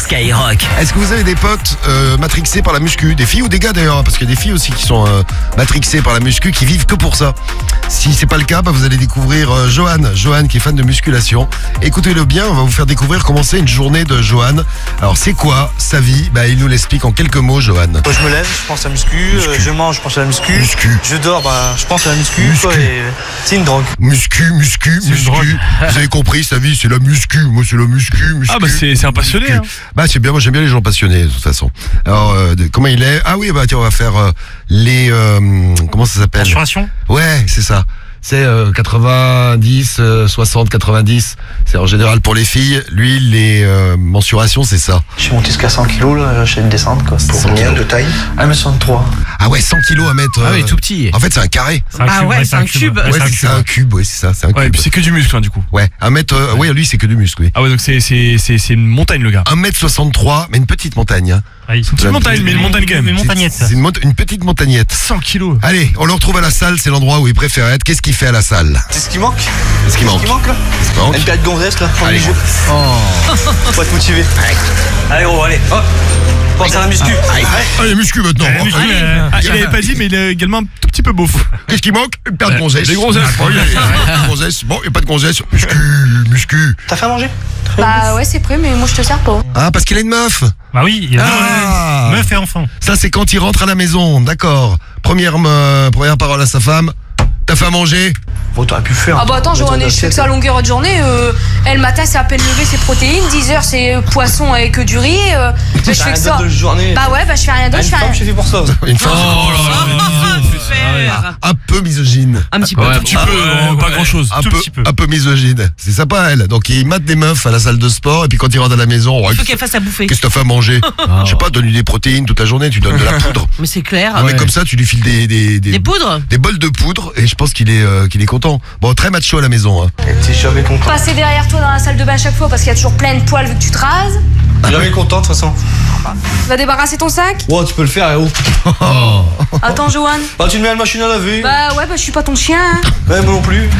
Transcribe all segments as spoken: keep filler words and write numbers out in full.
Skyrock. Est-ce que vous avez des potes euh, matrixés par la muscu? Des filles ou des gars d'ailleurs, parce qu'il y a des filles aussi qui sont euh, matrixées par la muscu, qui vivent que pour ça. Si c'est pas le cas, bah, vous allez découvrir euh, Johan, Johan qui est fan de musculation. Écoutez-le bien, on va vous faire découvrir comment c'est une journée de Johan. Alors c'est quoi sa vie? Bah, il nous l'explique en quelques mots, Johan. Quand je me lève, je pense à la muscu, muscu. Euh, je mange, je pense à la muscu, muscu. Je dors, bah, je pense à la muscu, muscu. Quoi, et c'est une drogue. Muscu, muscu, c'est muscu. Vous avez compris, sa vie c'est la muscu. Moi c'est la muscu, muscu. Ah bah c'est, c'est un passionné. Hein. Bah c'est bien, moi j'aime bien les gens passionnés de toute façon. Alors euh, de, comment il est? Ah oui, bah tiens, on va faire euh, les euh, comment ça s'appelle? Mensuration. Ouais, c'est ça. C'est euh, quatre-vingt-dix, euh, soixante, quatre-vingt-dix. C'est en général pour les filles. Lui, les euh, mensurations, c'est ça. Je suis monté jusqu'à cent kilos, là, j'ai une descente, quoi. Pour combien de taille? un mètre soixante-trois. Ah ouais, cent kilos à mettre. Ah Euh... oui, tout petit. En fait, c'est un carré. C'est un ah cube, ouais, c'est un cube. Ouais, Ouais, c'est, c'est un cube, ouais, c'est ça, c'est un Ouais, et cube. puis c'est que du muscle, hein, du coup. Ouais, un mètre. Euh, ouais, lui, c'est que du muscle, oui. Ah ouais, donc c'est, c'est, c'est, c'est une montagne, le gars. un mètre soixante-trois, mais une petite montagne. Hein. Ah, c'est une petite montagne, mais une montagne quand même. Une montagnette. C'est, c'est une, mont- une petite montagnette. cent kilos. Allez, on le retrouve à la salle, c'est l'endroit où il préfère être. Qu'est-ce qu'il fait à la salle? C'est ce qui manque? Qu'est-ce qui manque? Ce qui manque, là? Qu'est-ce qui manque? Une paire de gonzesses, là, pour Allez. les jeux. Faut être motivé. Allez, gros, allez, hop. Pense à la muscu. Allez, muscu maintenant. Ah, muscu, Allez. euh, ah, il avait pas dit, mais il est également un tout petit peu beauf. Qu'est-ce qui manque? Une paire de Ouais, gonzesses. des gonzesses. Oh, il y a- il y a des gonzesses. Bon, il n'y a pas de gonzesses. Muscu, muscu. T'as fait à manger? Bah ouais, c'est prêt, mais moi je te sers pas. Ah, parce qu'il a une meuf. Bah oui, il y a Ah. meuf et enfant. Ça, c'est quand il rentre à la maison. D'accord. Première, me- première parole à sa femme. T'as fait à manger? Bon, t'aurais pu le faire. Ah bah attends, Johan, je fais que ça à longueur de journée. Euh, elle, le matin, c'est à peine levé, c'est protéines. dix heures, c'est euh, poisson avec euh, du riz. Euh, bah, je fais que ça. de journée. Bah ouais, bah je fais rien d'autre, Ah, je une fais femme, rien. je suis fait pour ça. Une femme. Oh là là, Un peu misogyne. Un petit peu. un petit peu, euh, pas grand chose. Un Tout peu, petit peu. un peu misogyne. C'est sympa, elle. Donc, il mate des meufs à la salle de sport. Et puis, quand il rentre à la maison, oh, Il faut qu'elle fasse à bouffer. qu'est-ce que t'as fait à manger? Je sais pas, donne-lui des protéines toute la journée. Tu donnes de la poudre. Mais c'est clair. Un mec comme ça, tu lui files des, des, des, Des poudres. des bols de poudre. Et je pense qu'il est, euh, qu'il est content. Bon, très macho à la maison. Hein. T'es jamais content. Passer derrière toi dans la salle de bain à chaque fois parce qu'il y a toujours plein de poils vu que tu te rases. Jamais content, de toute façon. Tu vas débarrasser ton sac? Ouais, tu peux le faire, eh oh. Attends, Johan. Bah, tu le mets à la machine à laver. Bah ouais, bah je suis pas ton chien. Hein. Ouais, moi non plus.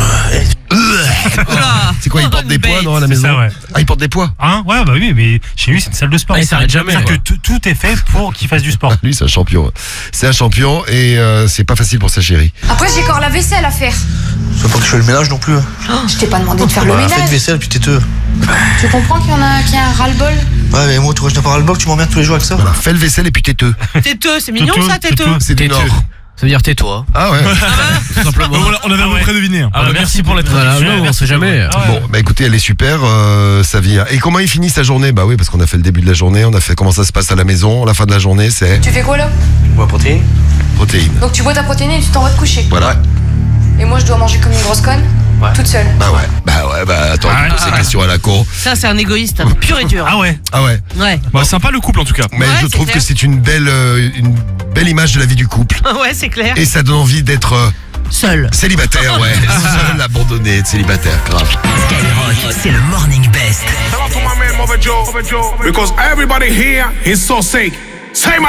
C'est quoi, il porte des poids, non, à la C'est maison? ça, ouais. Ah, il porte des poids? Hein? Ouais, bah oui, mais chez lui, c'est une salle de sport. Ah, il s'arrête jamais, C'est-à-dire quoi. que tout- tout est fait pour qu'il fasse du sport. Lui, c'est un champion. C'est un champion et euh, c'est pas facile pour sa chérie. Après, j'ai encore la vaisselle à faire. Tu veux pas que je fasse le ménage non plus. Je t'ai pas demandé de faire le Bah, fais de ménage. vaisselle, puis têteux. Tu comprends qu'il y en a, qu'il y a un ras-le-bol? Ouais, mais moi, tu vois, je n'ai pas ras le bol, tu m'emmerdes tous les jours avec ça. Voilà, fais le vaisselle et puis têteux. Têteux, c'est mignon Têteux, ça, têteux. têteux. C'est du Têteux. Nord. Ça veut dire tais-toi. Ah ouais. Tout simplement. On, on avait à peu près deviné. hein. Ah bah merci pour la Voilà, traduction. non, on Merci. sait jamais. Ah ouais. Bon, bah écoutez, elle est super, euh, sa vie. Et comment il finit sa journée? Bah oui, parce qu'on a fait le début de la journée, on a fait comment ça se passe à la maison. La fin de la journée, c'est Tu fais quoi là? Ouais, protéine. protéines. Donc tu bois ta protéine et tu t'en vas te coucher. Voilà. Et moi je dois manger comme une grosse conne? Ouais. Toute seule. Bah ouais. Bah ouais, bah attends, Ah, tu poses ces ah, questions à la con. Ça, c'est un égoïste pur et dur. Ah ouais. Ah ouais. Ouais. Bah, sympa le couple en tout cas. Mais Ouais, je c'est trouve clair. que c'est une belle, euh, une belle image de la vie du couple. Ouais, c'est clair. Et ça donne envie d'être euh, Seul. célibataire, ouais. Seul, abandonné, célibataire, grave. Skyrock, c'est le morning best. Shout out to my man Mother Joe, because everybody here is so sick. Say my